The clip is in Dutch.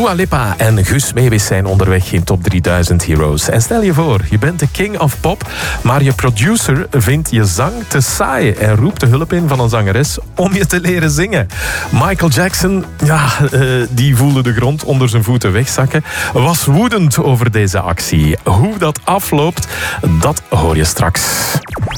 Dua Lipa en Guus Meeuwis zijn onderweg in Top 3000 Heroes. En stel je voor, je bent de king of pop, maar je producer vindt je zang te saai en roept de hulp in van een zangeres om je te leren zingen. Michael Jackson, die voelde de grond onder zijn voeten wegzakken, was woedend over deze actie. Hoe dat afloopt, dat hoor je straks.